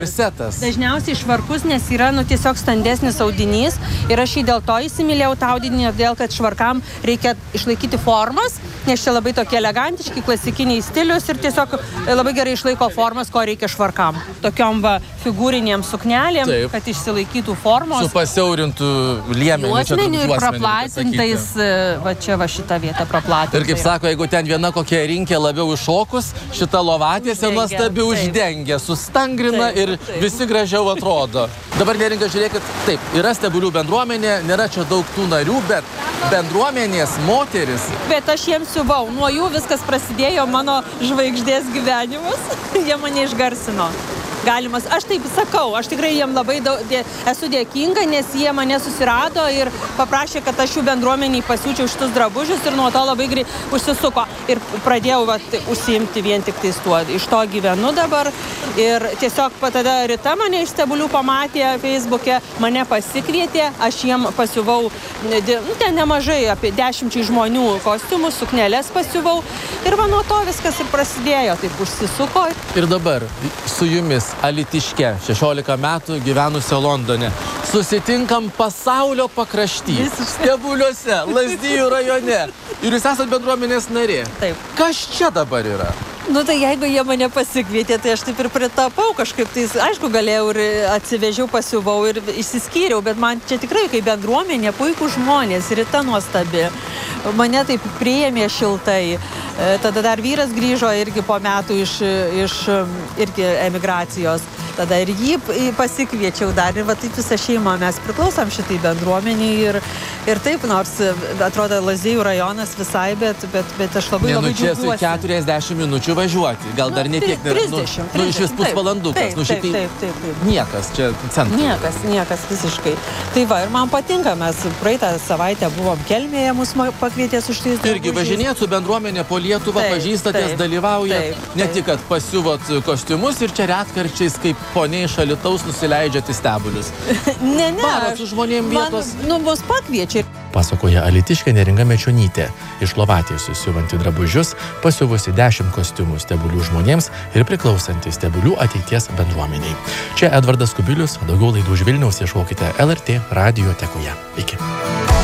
Setas. Dažniausiai švarkus, nes yra tiesiog standesnis audinys ir aš jį dėl to įsimylėjau tą audinį, dėl kad švarkam reikia išlaikyti formas, nes čia labai tokie elegantiški, klasikiniai stilius ir tiesiog labai gerai išlaiko formas, ko reikia švarkam. Tokiom figūrinėm suknelėm, taip, kad išsilaikytų formos. Su pasiaurintų liemeniu. Juosmeniu ir praplatintais, va čia va šitą vietą praplatintai. Ir kaip sako, jeigu ten viena kokia rinkė labiau iššokus, šita lovatėse nuostabi uždengia, sustangrina ir visi gražiau atrodo. Dabar neringa, žiūrėkit, taip, yra Stebulių bendruomenė, nėra čia daug tų narių, bet bendruomenės moteris. Bet aš jiems siuvau, nuo jų viskas prasidėjo mano žvaigždės gyvenimas, jie mane išgarsino. Galimas, aš taip sakau, aš tikrai jiem labai esu dėkinga, nes jie mane susirado ir paprašė, kad aš jų bendruomeniai pasiūčiau šitus drabužius ir nuo to labai užsisuko. Ir pradėjau užsiimti vien tik tais tuo. Iš to gyvenu dabar. Ir tiesiog tada Rita mane iš Stebulių pamatė Facebook'e, mane pasikvietė, aš jiem pasiuvau, ten nemažai, apie 10 žmonių kostiumus, sukneles pasiuvau. Ir va nuo to viskas ir prasidėjo, taip užsisuko. Ir dabar su jumis Alytiške, 16 metų gyvenusio Londone. Susitinkam pasaulio pakrašty. Stebuliuose, Lazdijų rajone. Ir jūs esate bendruomenės narė. Taip. Kas čia dabar yra? Nu tai jeigu jie mane pasikvietė, tai aš taip ir pritapau kažkaip. Tai aišku, galėjau ir atsivežiau, pasiuvau ir išsiskyriau, bet man čia tikrai kaip bendruomenė, puikūs žmonės, Rita nuostabi. Mane taip priėmė šiltai. Tada dar vyras grįžo irgi po metų iš irgi emigracijos. Tada ir jį pasikviečiau dar ir va taip visą šeimą mes priklausom šitai bendruomeniai ir taip, nors atrodo Lazdijų rajonas visai, bet aš labai čia su džiaugiuosi. 40 minučių važiuoti, gal dar ne tiek. 30. Iš vis pusvalandukas. Taip. Niekas čia centras. Niekas visiškai. Tai va, ir man patinka, mes praeitą savaitę buvom Kelmėje, mus pakvietė su šitais drabužiais. Irgi važinėt su bendruomenė po Lietuvą, pažįstatės, dalyvaujat. Ne tik, kad pasiuvot kostiumus ir čia retkarčiais, kaip poniai iš Alytaus nusileidžiat į Stebulius. Ne. Barat su žmonėm vietos. Mus pakviečia. Pasakoja Alytiškė Neringa Mečionytė. Iš Lovatės susiuvanti drabužius, pasiuvusi 10 kostiumų Stebulių žmonėms ir priklausanti Stebulių ateities bendruomeniai. Čia Edvardas Kubilius, daugiau laidų už Vilniaus ieškokite LRT radiotekoje. Iki.